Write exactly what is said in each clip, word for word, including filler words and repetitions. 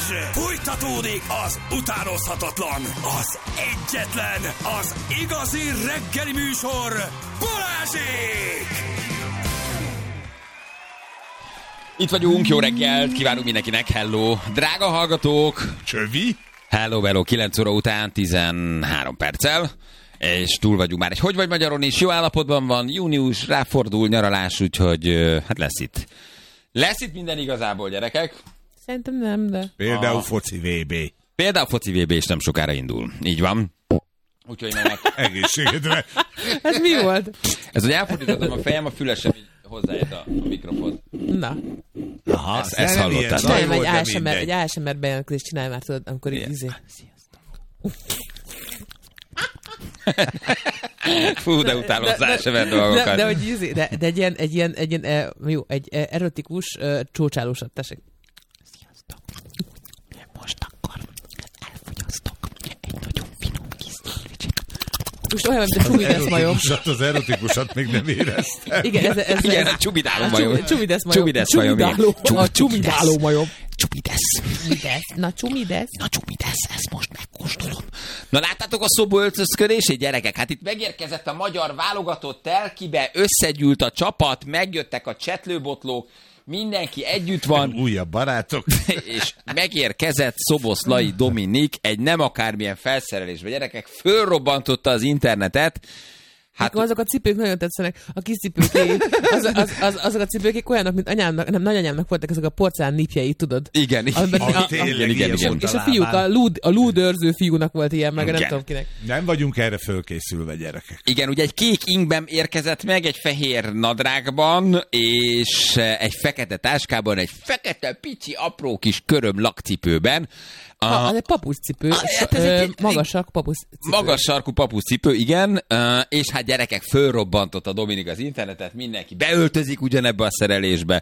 Fújtatódik az utánozhatatlan, az egyetlen, az igazi reggeli műsor, Balázsék! Itt vagyunk, jó reggelt, kívánunk mindenkinek, hello, drága hallgatók! Csövi? Hello, hello, kilenc óra után tizenhárom perccel, és túl vagyunk már egy Hogy vagy Magyaron is, jó állapotban van, június, ráfordul, nyaralás, úgyhogy hát lesz itt. Lesz itt minden igazából, gyerekek? Szerintem nem, de... Például a... foci vé bé. Például foci vé bé is nem sokára indul, így van. Úgyhogy meg... Egészségedre. Ez mi volt? Ez, hogy elfordítottam a fejem, a fülesem így hozzájött a, a mikrofon. Na. Aha, ezt, ezt hallottál. Csinálj egy á es em er, egy á es em er bejelentkezést csinálj már, tudod, amikor így izé. Fú, de utálom az á es em er dolgokat. De, de, hogy izé, de, de egy ilyen, egy ilyen, egy ilyen, jó, egy erotikus uh, csócsálósat, tessék. Sziasztok. Most akkor elfogyasztok egy nagyon finom kis szendvicsit. Most olyan, mint a csumidesz majom. Az erotikusat még nem éreztem. Igen, ez, ez, Igen, ez, a csumidáló majom. Csumidesz majom. Csumidesz majom. A csumidáló majom. Csumidesz. Na csumidesz. Na csumidesz, ezt most megkóstolom. Na láttátok a szoböltözködését, gyerekek? Hát itt megérkezett a magyar válogatott telkibe, összegyűlt a csapat, megjöttek a csetlőbotlók, mindenki együtt van. Újabb barátok. És megérkezett Szoboszlai Dominik egy nem akármilyen felszerelésbe. Gyerekek, fölrobbantotta az internetet. Hát azok a cipők nagyon tetszenek, a kis cipőkék, az, az, az, azok a cipőkék olyanok, mint anyámnak, nem, nagyanyámnak voltak ezek a porcelán nipjei, tudod? Igen, Amiben, a, a, a, tényleg, igen, igen. És a fiúk, a, lúd, a lúdőrző fiúnak volt ilyen, meg igen. Nem tudom kinek. Nem vagyunk erre fölkészülve, gyerekek. Igen, ugye egy kék ingben érkezett meg, egy fehér nadrágban, és egy fekete táskában, egy fekete, pici, apró kis köröm lakcipőben. A, az egy papucscipő, hát egy, magas sarkú papucscipő. Magas sarkú papucscipő, igen, és hát gyerekek, fölrobbantott a Dominik az internetet, mindenki beöltözik ugyanebbe a szerelésbe,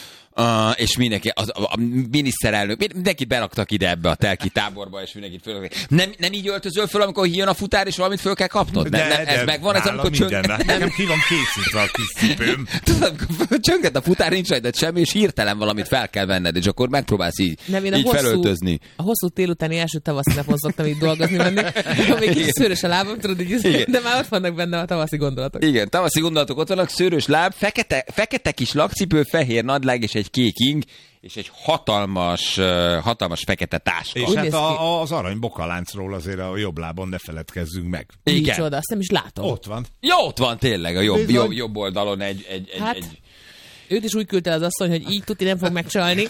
Uh, és mindenki, az, a, a miniszterelnök, mindenki beraktak ide ebbe a telki táborba, és mindenkit fölraktak. Nem, nem így öltözöl föl, amikor jön a futár, és valamit föl kell kapnod? De, nem, nem, ez de megvan, ez amikor csöng... Nekem ki van készítve a kis cipőm. Tudod, amikor csönget a futár, nincs rajtad semmi, és hirtelen valamit fel kell venned, és akkor megpróbálsz így, nem, így hosszú, felöltözni. A hosszú télutáni első tavaszi napon szoktam így dolgozni menni, még kicsit szőrös a lábam, tudod, így, de már ott vannak benne a tavaszi gondolatok. Igen, tavaszi gondolatok ott vannak, szőrös láb, fekete, fekete kis lakcipő, fehér nadrág és egy kék ing, és egy hatalmas, hatalmas fekete táska. És hát a, az arany bokaláncról azért a jobb lábon ne feledkezzünk meg. Igen. Micsoda, azt nem is látom. Ott van. Jó, ott van tényleg a jobb, jobb, jobb oldalon egy... egy, egy, hát, egy... őt is úgy küldte az asszony, hogy így tuti nem fog megcsalni.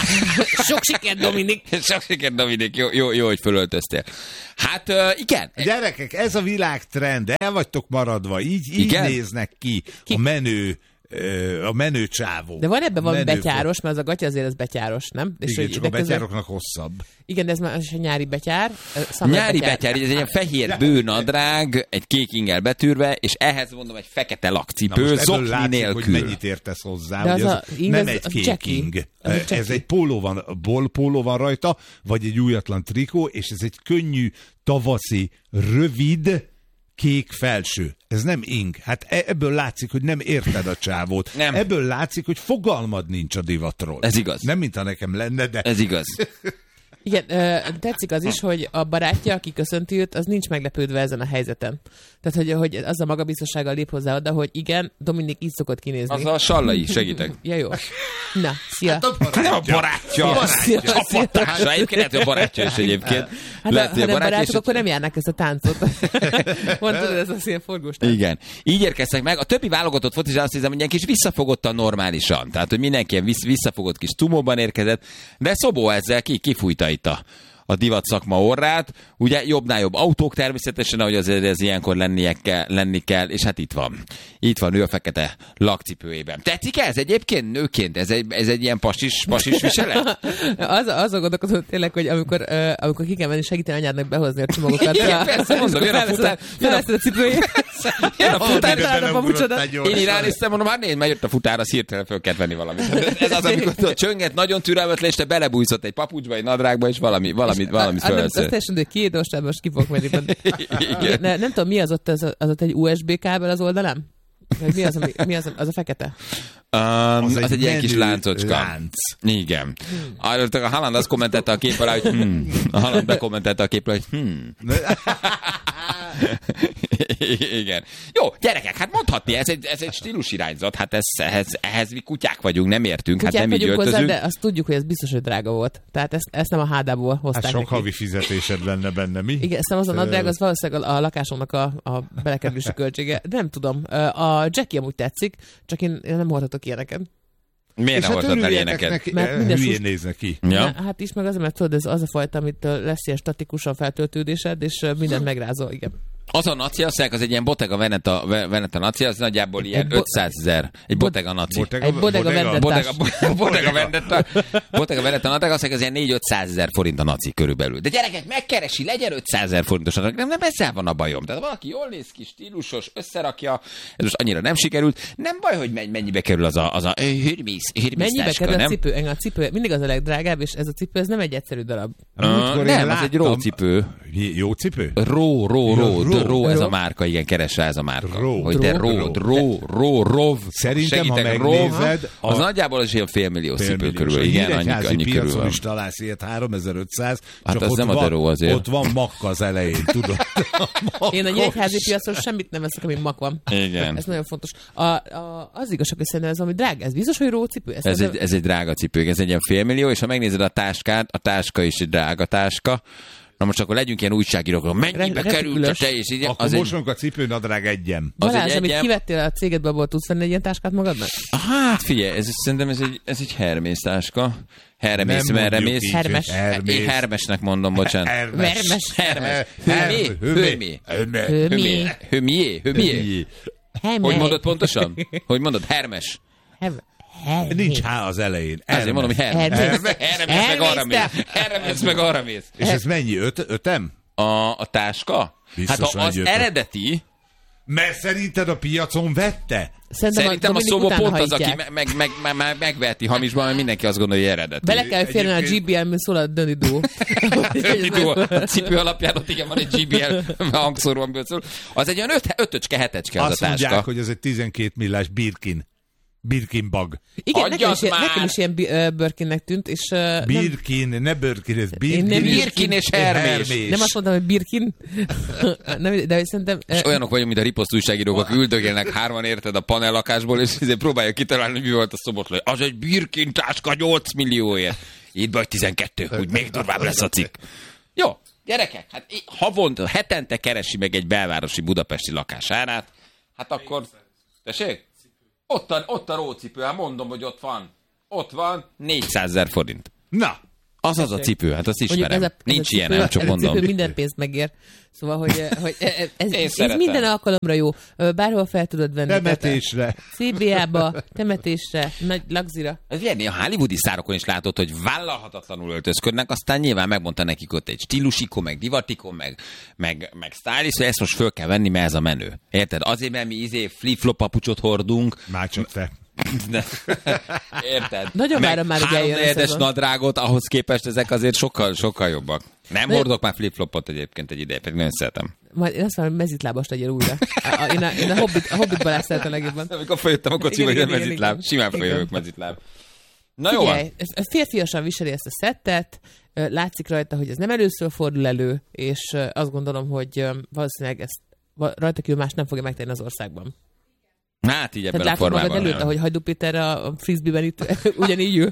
Sok sikert, Dominik! Sok sikert, Dominik, jó, jó, jó hogy fölöltöztél. Hát uh, igen. Gyerekek, ez a világtrend, el vagytok maradva, így, így néznek ki, ki a menő a menő csávó. De van ebben valami betyáros, mert az a gatya azért az betyáros, nem? És igen, csak a betyároknak közben... hosszabb. Igen, de ez már egy nyári betyár. Nyári betyár, betyár ez egy ilyen fehér bőnadrág, egy kék ingel betűrve, és ehhez mondom egy fekete lakcipő, zokni látszik, nélkül. hogy mennyit értesz hozzá. De az az a ing, nem az, egy az kék cseki. ing. Az ez egy póló van, bolpóló van rajta, vagy egy újatlan trikó, és ez egy könnyű, tavaszi, rövid, kék felső. Ez nem ing. Hát ebből látszik, hogy nem érted a csávót. Nem. Ebből látszik, hogy fogalmad nincs a divatról. Ez igaz. Nem, mintha nekem lenne, de... Ez igaz. Igen, ö, tetszik az is, hogy a barátja, aki köszönti őt, az nincs meglepődve ezen a helyzeten. Tehát, hogy, hogy az a magabiztossággal lép hozzá oda, hogy igen, Dominik így szokott kinézni. Az a Sallai, segítek. Ja, jó. Na, szia. Hát a barátja. Nem a barátja. A Szia. csapattársa. Egyébként lehet, hogy a barátja is egyébként. Hát lehet, ha nem barátok, akkor nem járnak ezt a táncot. Mondtad, ez az ilyen forgós tánc. Igen. Így érkeztek meg. A többi válogatott focizás azt hiszem, hogy ilyen kis visszafogottan normálisan. Tehát, hogy mindenki ilyen visszafogott kis tumóban érkezett. De Szobó ezzel ki, kifújta itt a, a divat szakma orrát. Ugye jobbnál jobb autók természetesen, ahogy azért ez ilyenkor lennie kell, lenni kell, és hát itt van. Itt van ő a fekete lakcipőjében. Tetszik ez egyébként nőként? Ez egy, ez egy ilyen pasis, pasis viselet? az, azon gondolkodom tényleg, hogy amikor, uh, amikor ki kell menni segíteni anyádnak behozni a csomagokat. Igen, persze, mondom, jön a futár. Felveszed a cipőjét. Jön a futár. Én irányíztem, mondom, hát nézd, már jött a futár, az hirtelen föl kell venni valamit. Ez az, amikor a csönget nagyon türelmetlen, és te belebújszott egy papucsba, egy nadrágba, és valami, valami, valami fölveszed. Azt teljesen, hogy két ostában most ki fogok menni. Ne, nem tudom, mi az ott, az, az ott egy u es bé kábel az oldalán? Vagy mi az, ami, mi az, az a fekete? Um, az, az egy, egy ilyen kis menő láncocska. lánc. Igen. Hmm. A Haaland azt kommentelte a kép alá, hogy hmm. A Haaland bekommentelte a kép alá, hogy hmm. Igen. Jó, gyerekek, hát mondhatni, ez egy, ez egy stílusirányzat, hát ez, ehhez, ehhez mi kutyák vagyunk, nem értünk, Kutyák hát nem így vagyunk hozzá, öltözünk. de azt tudjuk, hogy ez biztos, hogy drága volt. Tehát ezt, ezt nem a hádából hozták Hát sok neki. havi fizetésed lenne benne, mi? Igen, szerintem az a nadrág, az valószínűleg a, a lakásomnak a, a belekerülési költsége. Nem tudom. A Jackie amúgy tetszik, csak én, én nem hordhatok ilyeneket. Miért És nem hát hordtad el örüljetek ilyeneket? neki, Mert minden hülyén sus- néznek ki. Ja. Na, hát is meg azért, mert tudod, ez az a fajta, amit lesz ilyen statikusan feltöltődésed, és mindent megrázol, igen. Az a naci, azt mondják, az egy ilyen Bottega Veneta, Veneta naci, az nagyjából ilyen Egy bo- ötszázezer. Egy Bottega naci. Bottega- Egy Bodega Vendetta. Bottega, Bottega Veneta, Bottega Veneta nadrág, azt mondják, az ilyen négy-ötszázezer forint a naci körülbelül. De gyerekek, megkeresi, legyen ötszázezer forintos nadrág. Nem, nem ezzel van a bajom. Tehát valaki jól néz ki, stílusos, összerakja, ez most annyira nem sikerült. Nem baj, hogy mennyibe kerül az a, az a Hermes, Hermes Mennyibe táska, kerül a nem? cipő? Engem a cipő mindig az a legdrágább, és ez a cipő, ez nem egy egyszerű darab. Múltkor én Nem, az egy láttam- rócipő. Jó cipő? Ró, ró, ró, Ja, ró. ró, ez Ró. a márka, igen, keres rá ez a márka. Ró. Hogy de Ró. ró, ró, ró, rov. Szerintem, ha Segítek, megnézed, rov, az a- nagyjából az ilyen félmillió cipő Félmilliós. körül. A Igen, annyi, Nyíregyházi annyi körül piacon van. is találsz ilyet háromezer-ötszáz, Hát csak az ott nem a van, deró azért. Ott van makka az elején, tudod? Én a nyíregyházi piacon semmit nem veszek, ami mak van. Igen. Ez nagyon fontos. A, a, az igazság, hogy szerintem ez ami drága. Ez biztos, hogy rócipő? Ez, Ez egy, ez egy drága cipő, ez egy ilyen félmillió, és ha megnézed a táskát, a táska is egy drága táska. Na most akkor legyünk ilyen újságírók, mennyibe Re- került a retikülös. te, és így, Akkor az most egy, a cipőnadrág egyen. az Balázs, egy amit egyen- kivettél a cégedből, abból tudsz venni egy ilyen táskát magadnak? Hát figyelj, ez, szerintem ez egy, ez egy Hermész táska. Hermész, Nem merre mondjuk mész? így, Hermes. Hermész. Én Hermesnek mondom, bocsánat. Hermes. Vermes. Hermes. Her- Hőmi? Hőmi. Hőmi? Hőmi. Hőmié? Hőmié? Hogy mondod pontosan? Hogy mondod? Hermes. Hev- Hermes. Nincs H az elején. Azért mondom, hogy Hermes. Hermes. Hermes meg arra mész. Hermes meg arra mész. És ez mennyi? Öt, ötem? A, a táska? Biztos, Hát ha hogy az ötöt. eredeti, Mert szerinted a piacon vette? Szerintem, szerintem a Dominik szóba utána pont az, aki hajtják. meg, meg, meg, meg, megveheti hamisban, mert mindenki azt gondolja, hogy eredeti. Bele kell férni a gé bé el, mert szól a Döni Duo. Idő, a cipő alapján ott igen van egy gé bé el hangszóró, amiből szól. Az egy olyan öt, ötöcske, hetecske az Azt a táska. mondják, hogy ez egy tizenkét millás Birkin. Birkin bag. Igen, Hagyjad nekem is, ilyen- már! nekem is ilyen bi- ö, Birkinnek tűnt, és ö, nem, Birkin, ne Birkin, ez Birkin. nem Birkin és Hermés. nem azt mondtam, hogy Birkin, nem, de hogy szerintem... ö, És olyanok vagyunk, mint a riposzt újságírók, akik üldögélnek hárman, érted, a panel lakásból, és ezért próbálják kitalálni, hogy mi volt a szobotlai. Az egy Birkin táska nyolc millióért. Itt vagy tizenkettő, úgy még durvább lesz a cikk. Jó, gyerekek, hát í- havonta, hetente keresi meg egy belvárosi budapesti lakás árát, hát akkor... Tessék? Ott a, ott a rócipő, hát mondom, hogy ott van. Ott van négyszázezer forint. Na, Az az a cipő, hát azt Mondjuk ismerem. ez a, ez Nincs a ilyen, cipő, nem csak ez a mondom. cipő minden pénzt megér. Szóval, hogy, hogy ez, ez, ez szeretem. minden alkalomra jó. Bárhol fel tudod venni. temetésre. cé bé á-ba, temetésre, nagy lagzira. Ez ilyen, a hollywoodi sztárokon is látod, hogy vállalhatatlanul öltözködnek, aztán nyilván megmondta nekik ott egy stílusikon, meg divatikon, meg, meg, meg stylist, hogy ezt most föl kell venni, mert ez a menő. Érted? Azért, mert mi izé flip-flop papucsot hordunk, Már csak te. de, érted? Nagyon várom már, hogy eljön a háromnegyedes szezon. nadrágot, ahhoz képest ezek azért sokkal, sokkal jobbak. Nem De- hordok már flip-flopot egyébként egy ideje, pedig nagyon szeretem. Majd én azt mondom, hogy mezitlábas legyél újra. A, a, én a, én a Hobbit, a Hobbit Balázs szeretem legjobban. Amikor följöttem a kocsiba, Igen, hogy nem igen, igen, mezitláb. igen. Simán Igen. följövök mezitláb. Na jó van. Figyelj, ez- férfiasan viseli ezt a szettet, ö, látszik rajta, hogy ez nem először fordul elő, és ö, azt gondolom, hogy ö, valószínűleg ezt va- rajta kívül más nem fogja megtenni az országban. Hát így ebben Tehát a látod magad formában. előtt, nem. ahogy Hajdú Péter a a frisbee-ben itt ugyanígy ül.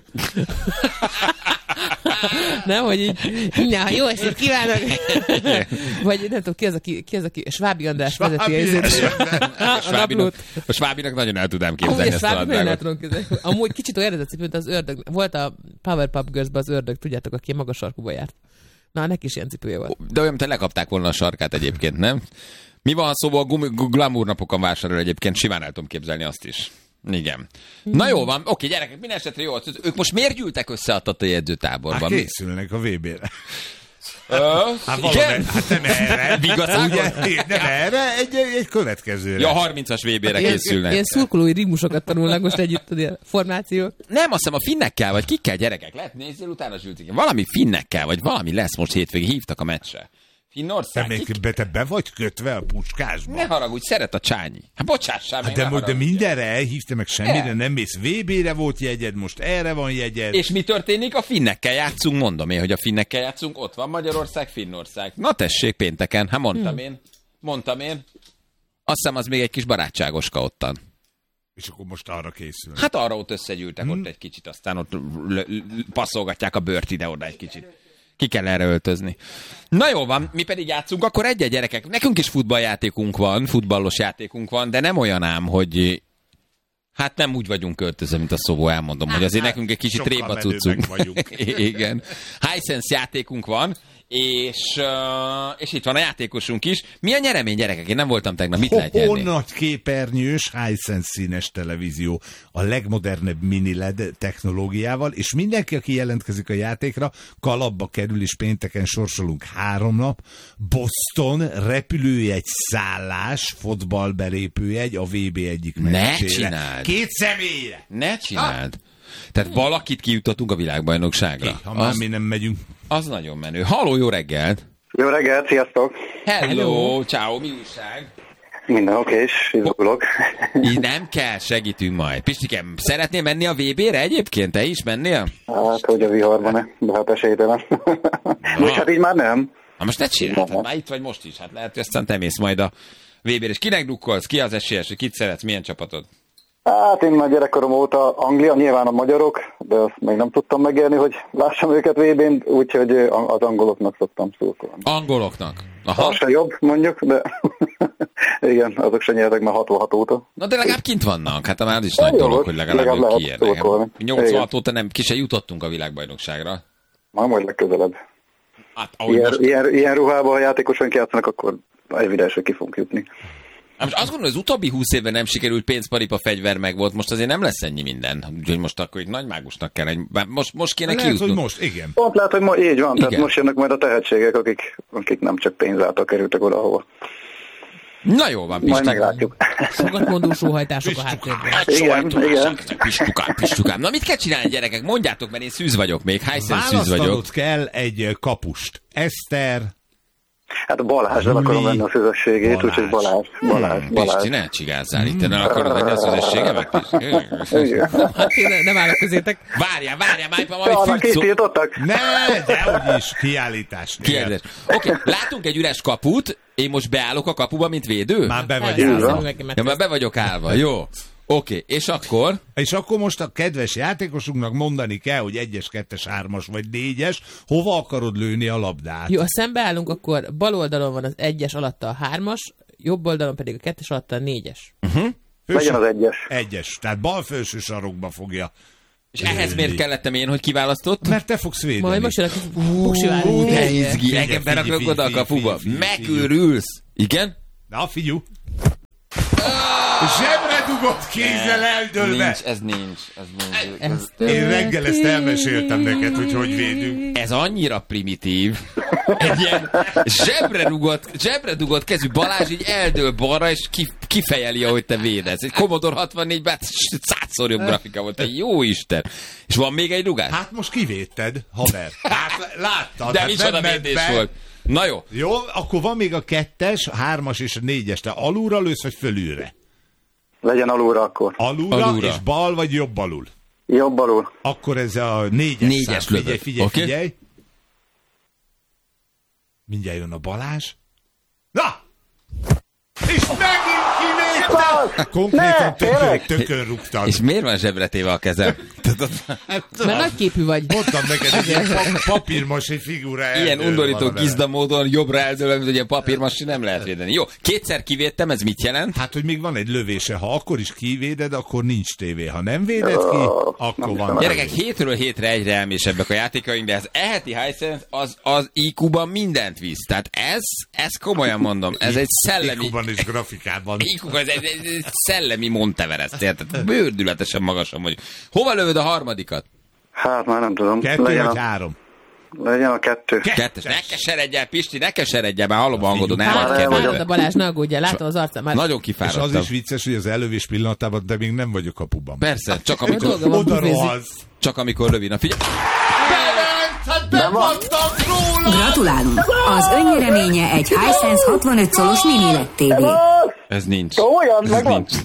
Nem, hogy így, na, jó estét kívánok! Vagy nem tudom, ki az, aki, ki az, aki Svábi András vezeti a izét. A Svábinak, naplót. a Svábinak nagyon el tudám Amúgy képzelni a ezt a Svábi nagyon el nadrágot. tudom képzelni. Amúgy kicsit olyan eredeti, mint az ördög. Volt a Powerpuff Girls-ben az ördög, tudjátok, aki magas sarkúba járt. Na, neki is ilyen cipője volt. De olyan, mint lekapták volna a sarkát egyébként, nem? Mi van, szóval a gumi- gu- glamour napokon vásárol egyébként, simán el tudom képzelni azt is. Igen. Na jó van, oké, gyerekek, minden esetre jó. Ők most miért gyűltek össze a tatai Hát edzőtáborban? készülnek a vé bé-re. Ö, Hát igen? valami, hát nem erre. Vigacágon? Ugye, nem erre, egy, egy következőre. Ja, harmincas vé bé-re Ilyen, készülnek. ilyen szurkolói rímusokat tanulnak most együtt, a formáció. Nem, azt hiszem a finnekkel, vagy kikkel, gyerekek? Lehet nézzél utána Zsültik. Valami finnekkel, vagy valami lesz most hétvégén. Hívtak a meccsre. Finnország? Te, még, be, te be vagy kötve a puskásba? Ne haragudj, szeret a Csányi. Hát bocsássál meg, Hát de, ne de haragudj. mindenre elhívta, meg semmire El. nem mész. vé bére volt jegyed, most erre van jegyed. És mi történik? A finnekkel játszunk, mondom én, hogy a finnekkel játszunk. Ott van Magyarország, Finnország. Na tessék, pénteken. Hát mondtam hmm. én. Mondtam én. Azt hiszem, az még egy kis barátságoska ottan. És akkor most arra készül. Hát arra ott összegyűltek hmm. ott egy kicsit, aztán ott l- l- passzolgatják a bőrt ide-oda egy kicsit. Ki kell erre öltözni. Na jó van, mi pedig játszunk, akkor egy-egy gyerekek. Nekünk is futballjátékunk van, futballos játékunk van, de nem olyan ám, hogy hát nem úgy vagyunk költöző, mint a Szobó, elmondom, hogy azért nekünk egy kicsit réba cuccunk. Igen. Hisense játékunk van, és, uh, és itt van a játékosunk is. Mi a nyeremény, gyerekek? Én nem voltam tegnap, mit lehet nyerni? Nagy képernyős Hisense színes televízió a legmodernebb mini el é dé technológiával, és mindenki, aki jelentkezik a játékra, kalapba kerül, és pénteken sorsolunk három nap. Boston repülőjegy, szállás, fotballbelépőjegy a vé bé egyik Ne meccsére. csináld! Két személyre! Ne csináld! Tehát valakit kijutatunk a világbajnokságra. Ki, ha már az, mi nem megyünk. az nagyon menő. Halló, jó reggelt! Jó reggelt, sziasztok! Hello, Hello. ciao, mi újság? Minden oké, és izgulok. Így nem kell, segítünk majd. Pistikem, szeretnél menni a vé bére egyébként? Te is mennél? Hát, hogy a viharban-e, de hát esélytelen. Most hát így már nem. Na most ne csináltad, már itt vagy most is. Hát lehet, hogy aztán te mész majd a vé bére. És kinek drukkolsz? Ki az esélyes? Kit szeretsz? Milyen csapatod? Hát én már gyerekkorom óta Anglia, nyilván a magyarok, de azt még nem tudtam megélni, hogy lássam őket vé bén, úgyhogy az angoloknak szoktam szurkolni. Angoloknak? Aha. Az se jobb, mondjuk, de igen, azok se nyertek már hatvanhat óta. Na de legalább kint vannak. Hát már az is nagy Jó, dolog, hogy legalább, legalább ők lehet kiérnek. szurkolni. nyolcvanhat óta nem, ki se jutottunk a világbajnokságra. Már majd legközelebb. Hát, ahogy Ilyen, most... ilyen, ilyen ruhában, ha játékosan játszanak, akkor evidens, hogy ki fogunk jutni. Hát most azt gondolom, hogy az utóbbi húsz évben nem sikerült, pénzparipa, fegyver meg volt, most azért nem lesz ennyi minden. Úgyhogy most akkor egy nagy mágusnak kell, egy... most, most kéne Lehet, hogy kijutnunk. most, igen. Pont lehet, hogy ma így van, Igen. tehát most jönnek majd a tehetségek, akik, akik nem csak pénz által kerültek oda, ahova. Na jó van, Majd Pista. meglátjuk. Sokat sóhajtások a háttérben. Igen, igen. Pistukám, pistukám. Na mit kell csinálni, gyerekek? Mondjátok, mert én szűz vagyok még. Hisense szűz vagyok. Választanod kell egy kapust. Eszter, Hát a Balázsral akarom Júli. venni a szüzességét, Balázs. úgyhogy Balázs, Balázs, Hmm, Balázs. Pisti, ne csigázzál itt, te nem akarod venni a szüzességemet is? Igen. Hát én ne- nem állok közétek. Várjál, várjál, már Ja, valami annak is fűtszó. tiltottak? ne, dehogy is, kiállítás. Kérdés. Oké, okay, látunk egy üres kaput, én most beállok a kapuba, mint védő? Már be vagy Persze, állva. szemüvegem Ja, már be vagyok állva, jó. Oké, okay, és akkor? És akkor most a kedves játékosunknak mondani kell, hogy egyes, kettes, hármas vagy négyes, hova akarod lőni a labdát. Jó, ha szembeállunk, akkor bal oldalon van az egyes alatta a hármas, jobb oldalon pedig a kettes alatta a négyes. Főső- Legyen az egyes. Egyes, tehát bal felső sarokba fogja. És ehhez miért kellettem én, hogy kiválasztott? Mert te fogsz védeni. Majd most jön a kis buksivár. Ú, de izgi, Figyelj, engem berakok figyelj, oda a figyelj, kapuba. figyelj, figyelj, Megőrülsz. Igen? Na, figyelj. Zsebre dugott kézzel eldőlve. Nincs, ez nincs. Ez nincs. Ezt Én reggel ezt elmeséltem neked, hogy hogy védünk. Ez annyira primitív. Egy ilyen zsebre dugott, zsebre dugott kezű Balázs így eldől balra, és ki, kifejeli, ahogy te védesz. Egy Commodore hatvannégyben százszor jobb grafika volt. Te jó Isten. És van még egy rugás? Hát most kivédted, haver. Hát láttad. De hát micsoda nem ment védés be. volt. Na jó. Jó, akkor van még a kettes, a hármas és a négyes. Te alulra lősz, vagy fölülre? Legyen alulra akkor. Alulra, Alulra. és bal vagy jobb alul. Jobb alul. Akkor ez a négyes, Négyes szám. Figyelj, lövök. figyelj, Oké. figyelj. Mindjárt jön a Balázs. Na! És megint kivédtem! Konkrétan Ne, tökön, tényleg? tökön rúgtad. És miért van zsebre téve a kezem? Mert nagyképű vagy. Mondtam neked, hogy ilyen pa- papírmasé figura Ilyen eldől undorító van vele. gizda módon jobbra eldőlve, mint ilyen papírmassi nem lehet védeni. Jó, kétszer kivédtem, ez mit jelent? Hát, hogy még van egy lövése. Ha akkor is kivéded, akkor nincs tévé. Ha nem véded ki, akkor van. Gyerekek, hétről hétre egyre elmésebbek a játékaink, de az eheti Hisense az, az í kú-ban mindent visz. Tehát ez, ez komolyan mondom, ez egy szellemi... Ikuban és grafikában. í kú, ez egy, egy, egy szellemi Monteverest, érted? Bőrdületesen magasan vagy. Hova lövöd a harmadikat? Hát már nem tudom. Kettő legyen, vagy a, három? legyen a kettő. Kettes. Ne keseredj el, Pisti, ne keseredj el, már hallom a hangodon, el Már vagy el vagyok. kedvelve. Fáradt a Balázs, ne aggódjál, látom az arcán már. Nagyon És az kifáradtam. is vicces, hogy az elővés pillanatában, de még nem vagyok kapuban. Persze, csak A amikor, dolga van, Oda bufézik. rohansz. csak amikor rövid. Na figyelj, Hát bemondtam róla! Gratulálunk! Az önnyereménye egy Hisense hatvanöt szolos mini el e dé tévé. Ez nincs. Olyan, Ez megvan? nincs.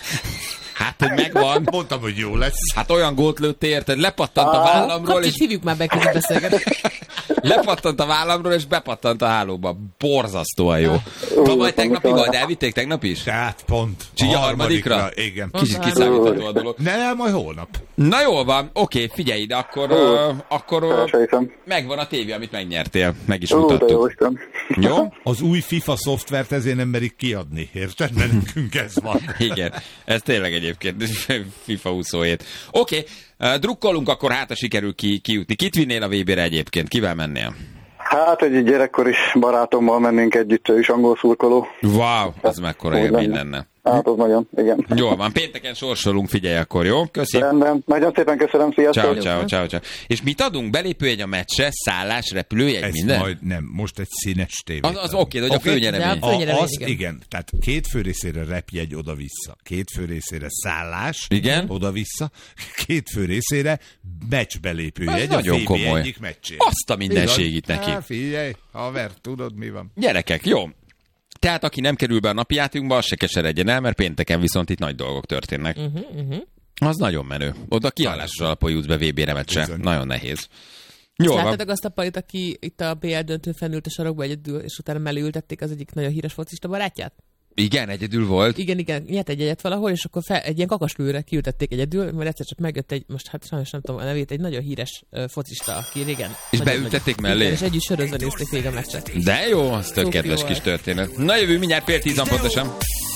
Hát, hogy megvan. Mondtam, hogy jó lesz. Hát olyan gólt lőtte, érted? Lepattant a vállamról, Kapcsit és hívjuk már be, között beszélgetni. lepattant a vállamról, és bepattant a hálóba. Borzasztóan jó. Tavaly tegnap mi volt? Elvitték tegnap is? Tehát pont. Csiga harmadikra? Igen. Kicsit kiszámítható a dolog. Nem, majd holnap. Na jól van, oké, figyelj ide, akkor, uh, akkor uh, Elsejtem. megvan a tévé, amit megnyertél. Meg is Ó, de jó mutattuk. Isten. Jó? Az új FIFA szoftvert ezért nem merik kiadni, érted? Mert nekünk ez van. Igen, ez tényleg egyébként FIFA huszonhét. Oké, okay, drukkolunk, akkor hát, ha sikerül ki, kijutni. Kit vinnél a vé bére egyébként? Kivel mennél? Hát egy gyerekkori barátommal mennénk együtt, ő is angol szurkoló. Wow, az mekkora Úgy élmény lenne. lenne. Hát az nagyon, igen. Jól van, pénteken sorsolunk, figyelj akkor, jó? Köszi. Rendben, nagyon szépen köszönöm, sziasztok! Ciao, ciao, ciao, ciao. És mit adunk? Belépőjegy a meccsre, szállás, repülőjegy, Ez minden? majd nem, most egy színes tévé. Az, az oké, okay, hogy Oké? a főnyeremény. De a főnyeremény, A, az igen. igen. Tehát két fő részére repjegy oda-vissza, két fő részére szállás, Igen. oda-vissza, két fő részére meccsbelépő Ez jegy, nagyon a vé bé komoly. komoly. Egyik meccsén. Azt a mindenségit Igaz? neki. Há, figyelj, haver, tudod mi van? Gyerekek, jó. Tehát aki nem kerül be a napi játékunkba, az se keseredjen el, mert pénteken viszont itt nagy dolgok történnek. Uh-huh, uh-huh. Az nagyon menő. Oda kiállásos alapon jutsz be vé bé-re meccse. Bizony. Nagyon nehéz. Jó van. Láttátok azt a palit, aki itt a bé el döntőn fennült a sarokba egyedül, és utána mellé ültették az egyik nagyon híres focista barátját? Igen, egyedül volt. Igen, igen, nyert egy egyet valahol, és akkor fel, egy ilyen kakaslőre kiültették egyedül, mert egyszer csak megjött egy, most hát sajnos nem tudom a nevét, egy nagyon híres uh, focista, aki régen... És nagyon beültették nagy- mellé? Igen, és együtt sörözve nézték végig a meccset. De jó, az tök Szofi kedves volt. kis történet. Na jövő mindjárt fél tízan pontosan.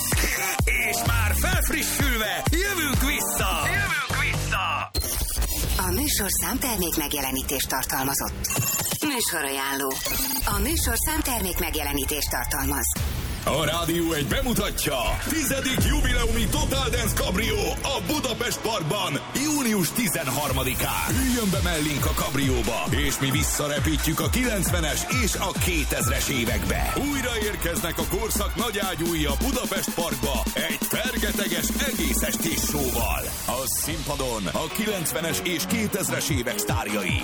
És már felfrissülve, jövünk vissza! Jövünk vissza! A műsorszám termék megjelenítést tartalmazott. Műsorajánló. A műsorszám termék megjelenítést tartalmaz. A Rádió egy bemutatja tizedik jubileumi Total Dance Cabrio a Budapest Parkban június tizenharmadikán. Üljön be mellénk a kabrióba, és mi visszarepítjük a kilencvenes és a kétezres évekbe. Újra érkeznek a korszak nagyágyúi a Budapest Parkba egy fergeteges egész estés showval. A színpadon a kilencvenes és kétezres évek sztárjai